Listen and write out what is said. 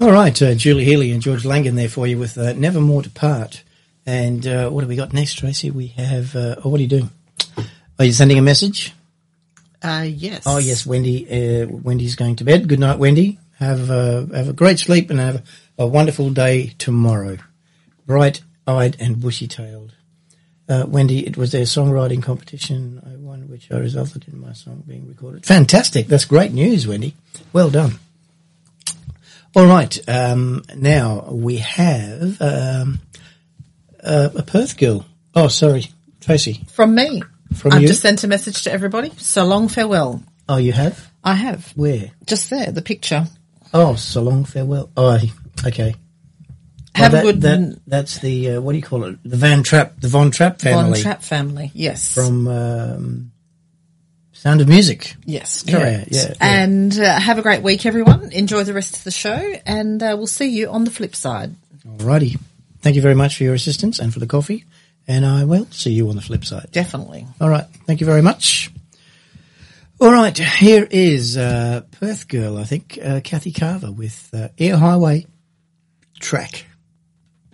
All right, Julie Healy and George Langan there for you with Never More to Part. And what have we got next, Tracy? We have, what are you doing? Are you sending a message? Yes. Oh, yes, Wendy. Wendy's going to bed. Good night, Wendy. Have a great sleep and have a wonderful day tomorrow. Bright-eyed and bushy-tailed. Wendy, it was their songwriting competition I won, which I resulted in my song being recorded. Fantastic. That's great news, Wendy. Well done. All right. Now we have a Perth girl. Oh, sorry, Tracy. From me. From I've you? just sent a message to everybody. So long, farewell. Oh, you have? I have. Where? Just there, the picture. Oh, so long, farewell. Oh, okay. Have a good... That's the, what do you call it? The Von Trapp family. Von Trapp family, yes. From Sound of Music. Yes, correct. Yeah. And have a great week, everyone. Enjoy the rest of the show, and we'll see you on the flip side. All righty. Thank you very much for your assistance and for the coffee, and I will see you on the flip side. Definitely. All right. Thank you very much. All right. Here is Perth girl, I think, Kathy Carver with Air Highway Track.